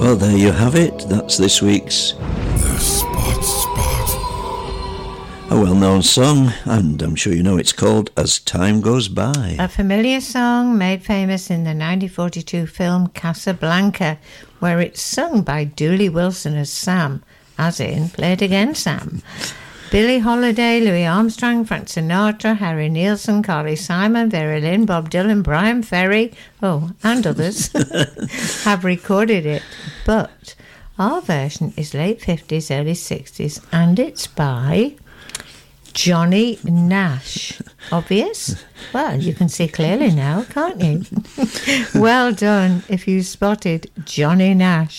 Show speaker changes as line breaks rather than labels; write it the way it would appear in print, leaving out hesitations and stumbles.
Well, there you have it. That's this week's
The Spot Spot.
a well-known song, and I'm sure you know it's called As Time Goes By.
A familiar song made famous in the 1942 film Casablanca, where it's sung by Dooley Wilson as Sam, as in Play It Again, Sam. Billie Holiday, Louis Armstrong, Frank Sinatra, Harry Nilsson, Carly Simon, Vera Lynn, Bob Dylan, Brian Ferry, and others have recorded it. But our version is late 50s, early 60s, and it's by Johnny Nash. Obvious? Well, you can see clearly now, can't you? Well done if you spotted Johnny Nash.